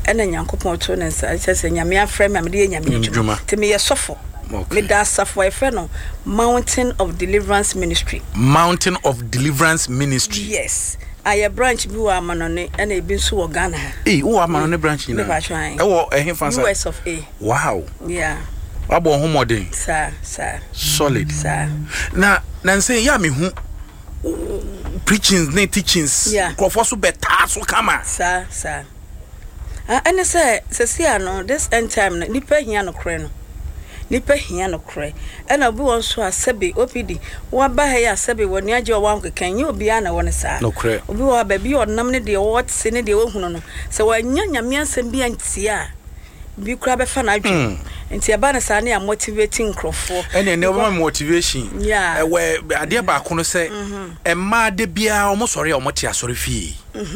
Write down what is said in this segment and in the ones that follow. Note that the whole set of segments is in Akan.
ena Nyankopon to ne nsa kyese nyame afrɛ me amede nyame adwuma te me yesofo me da safo efe no Mountain of Deliverance Ministry. Mountain of Deliverance Ministry. Yes. Aye branch bi wa Amanone ena ebi nso wo Ghana. Wo Amanone branch ni na. Wo ehemfa US of A. Wow. Yeah. Abo ho modern. Sir. Solid. Sir. Na say ya me hu preachings ne teachings. Krofo so beta so kama. Sir. And say no this end time nipa hia no kre no. Nipa hia no kre. And obi won so asebe OPD. Wa ba ha ya asebe woni age o wan kekan ye obi ana won sa. No kre. Obi wa ba bi onam ne de what se ne de wo hunu no. Se wa nya nyame ansem bi antia. Bi kura be fa na adwe. Nti aba na sa na motivating krofo. Ene ne o motivation. Yeah. We ade ba ko no se emma de bia o mo sori o mo ti asori fie.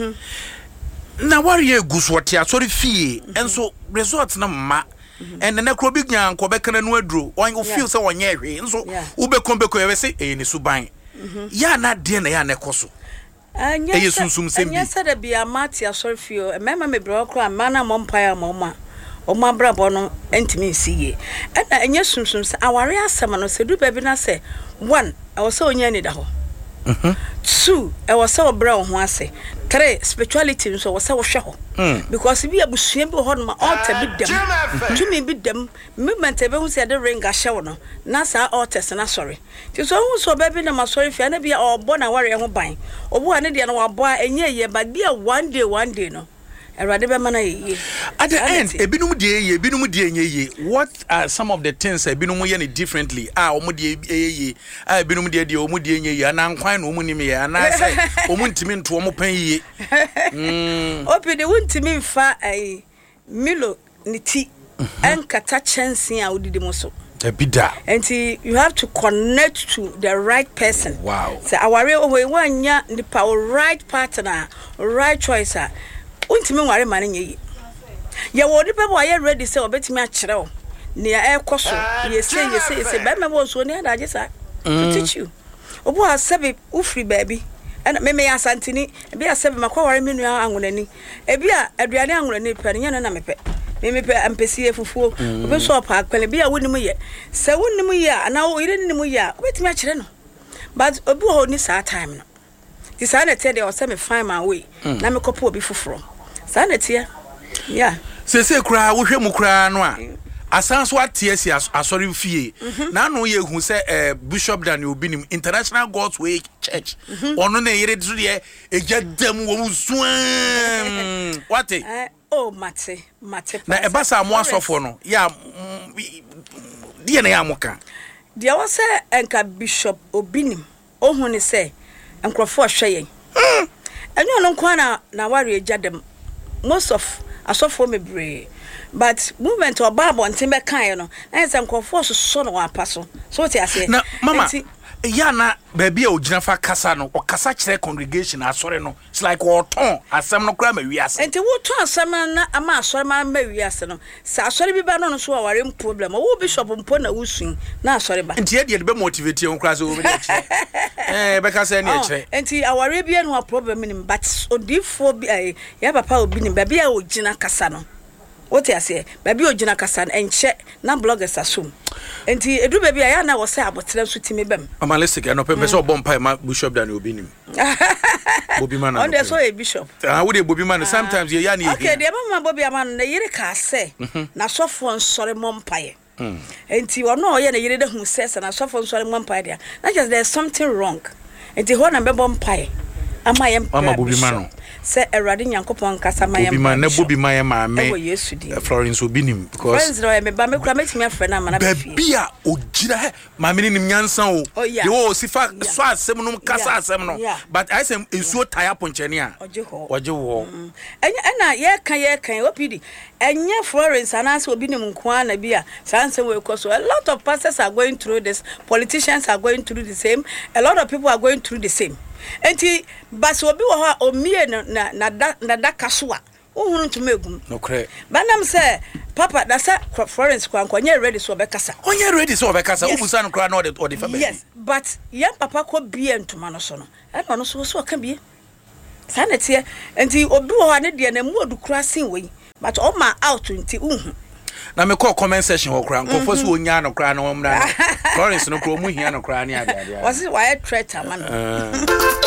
Na warrior guso ti asori fie enso result na ma and na kro big nyan ko be kana no aduro on feel say wonye hwe enso wo be kon be ko ye say e ni suban ya na de na ya na ekoso anya sunsum sembi anya sada bia mati asori fie mema me bro kro amana mompaya moma Oma brabo no entimi siye na anya sunsum se aware asema no se du ba bi na se 1 I was so onya ni da ho 2 I was so bra ho ase 3 spirituality so was so hwe ho because bi abusua bi ho no ma altar bi dem tumi bi dem movement e be hu se de ring ahye no na sa altars na sorry ti so hu so ba bi na ma sorry fia na bi obo na ware ho ban obo ane de na wabo enye ye ba bi one day no Erade be mana ye. At the end, ebinum die ye. What are some of the things ebinum ye differently? Omo die ye. Ebinum die omo die ye. Ana nkwan no omo nim ye. Ana say omo ntimi nto omo pan ye. Opi de wontimi mfa Milo niti enkata chansi a odidi mo so. Ebida. And you have to connect to the right person. Wow. So aware we wanya the right partner, right choice. Untimi nware mane nye ye wo de bebo aye ready say obetimi a kire wo ne ya ekoso ye say be me wo so ne adaje sa to teach you obo asebe ufri baby and me ya santini e bi asebe makwaware menu anwonani e bi a aduane anwonani pe ne na mepe me pe ampesi efufuo obi so pa akpele bi a wonimu ye se wonimu ye ana wo ire nimu ye obetimi a kire no but obi ho ni sa time no ti sa na tell dey o say me find my way na me kopo obi fufuro Sanatia. Yeah. Se kura wo hwemu kura no a asanso atiesi asori fie na no ye hu se Bishop Daniel Obinim International God's Way Church ono na yere du de ejadam wo musuan wate mate na ebasa mo asofo no ya die na ya moka dia wo se enka Bishop Obinim ohun ni se enkrofo hwe enyo no kwa na ware ejadam most of asofo mebre but movement or Bible until me kan no na say nkofo so no apaso so ti ase na mama ya na baby o gina fa kasa no o kasa kire congregation asore no it's like oton asem no kra ma wiase enti wo ton asem na ama asore ma wiase no sa asore bi ba no so ware problem wo bishop mpo na wusun na asore ba enti ye de be motivate yon kra so wo be kire be kasa na kire enti aware bi no problem ni but odifo bi ya papa obi ni baby a o gina kasa no what you say baby o gina kasa enche na bloggers asum enti edu baby ya na wo say abotre so timi bem amalistic no pe so bompa ma Bishop Daniel Obinim Bobby man on there so a bishop wo dey Bobby man sometimes ye ya na okay dey mama Bobby man na yire ka say na sofo nsore mompaye enti ono ye na yire de hu say na sofo nsore mompaye dia na just there's something wrong enti ho na be bompaye ama ye mama Bobby man se Erade Nyankopon kasa mayem Bobby man na Bobby man ma me Yesu di Florence Obinim because friends no me ba me kura metimi afre na mana baby a ogira he ma me nim nyansan o de wo sifa so asem no kasa asem no but I say ensuo tire ponchene a oje wo ena ye kan opidi enye Florence anase Obinim nko na bia sanse we koso a lot of pastors are going through this, politicians are going through the same, a lot of people are going through the same. Enti basi obi wo ha omie na da kasoa ohunu ntumegum no kre banam se papa da sa Florence kwanko nye ready so obekasa obusa no kra na ode fa yes but yan papa ko bie ntuma no so no e no so ka bie sanetie enti obi wo ha ne de na mu odu kra sin we but all my out nti na me call comment section ho kra nkofo so onya no kra na womra Florence no kro mu hia no kra ne ade was it why threat amano